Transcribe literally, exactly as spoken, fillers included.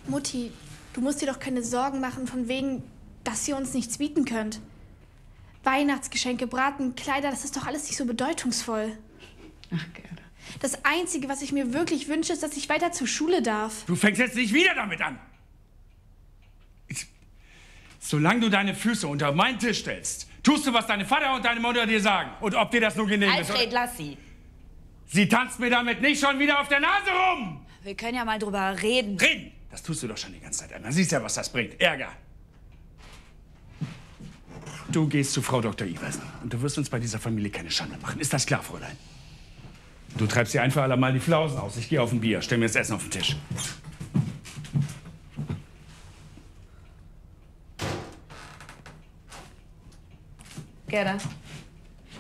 Mutti, du musst dir doch keine Sorgen machen von wegen, dass ihr uns nichts bieten könnt. Weihnachtsgeschenke, Braten, Kleider, das ist doch alles nicht so bedeutungsvoll. Ach, Gerda. Das Einzige, was ich mir wirklich wünsche, ist, dass ich weiter zur Schule darf. Du fängst jetzt nicht wieder damit an. Ich, solange du deine Füße unter meinen Tisch stellst, tust du, was deine Vater und deine Mutter dir sagen. Und ob dir das nun genehm ist. Alfred, lass sie. Sie tanzt mir damit nicht schon wieder auf der Nase rum. Wir können ja mal drüber reden. Reden? Das tust du doch schon die ganze Zeit. Emma. Siehst ja, was das bringt. Ärger. Du gehst zu Frau Doktor Iversen und du wirst uns bei dieser Familie keine Schande machen. Ist das klar, Fräulein? Du treibst dir ein für alle Mal die Flausen aus. Ich gehe auf ein Bier. Stell mir das Essen auf den Tisch. Gerda.